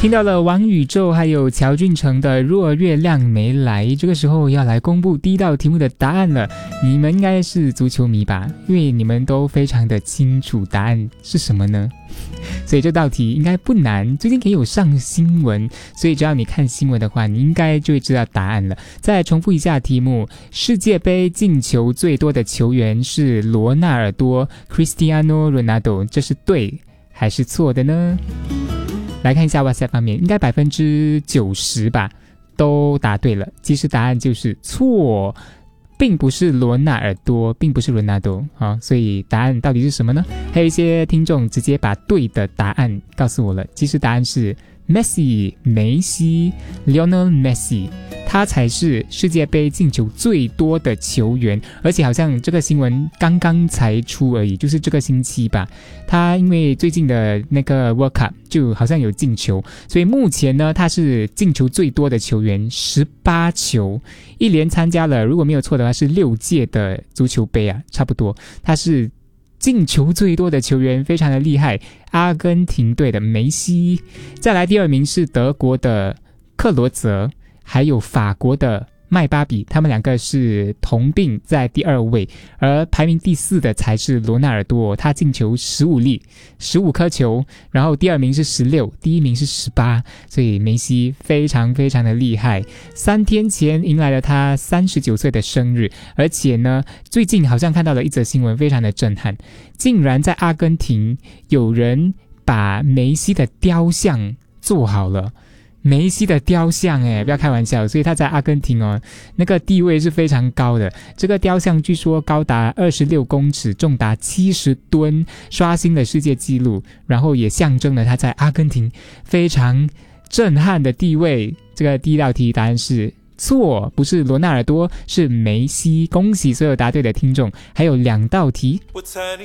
听到了王宇宙还有乔俊成的若月亮没来，这个时候要来公布第一道题目的答案了。你们应该是足球迷吧，因为你们都非常的清楚答案是什么呢？所以这道题应该不难，最近也有上新闻，所以只要你看新闻的话，你应该就会知道答案了。再来重复一下题目，世界杯进球最多的球员是罗纳尔多 Cristiano Ronaldo， 这是对还是错的呢？来看一下 WhatsApp 方面，应该90%吧都答对了。其实答案就是错，并不是罗纳尔多，并不是 Ronaldo 所以答案到底是什么呢？还有一些听众直接把对的答案告诉我了，其实答案是梅西 Lionel Messi， 他才是世界杯进球最多的球员，而且好像这个新闻刚刚才出而已，就是这个星期吧。他因为最近的那个 World Cup 就好像有进球，所以目前呢他是进球最多的球员，18球，一连参加了，如果没有错的话是6届的足球杯啊，差不多。他是进球最多的球员，非常的厉害，阿根廷队的梅西。再来第二名是德国的克罗泽，还有法国的麦巴比，他们两个是同并在第二位，而排名第4的才是罗纳尔多，他进球15颗球，然后第二名是16，第一名是18，所以梅西非常非常的厉害。3天前迎来了他39岁的生日，而且呢，最近好像看到了一则新闻，非常的震撼，竟然在阿根廷有人把梅西的雕像做好了。梅西的雕像不要开玩笑，所以他在阿根廷那个地位是非常高的。这个雕像据说高达26公尺，重达70吨，刷新了世界纪录，然后也象征了他在阿根廷非常震撼的地位。这个第一道题答案是错，不是罗纳尔多，是梅西。恭喜所有答对的听众。还有2道题。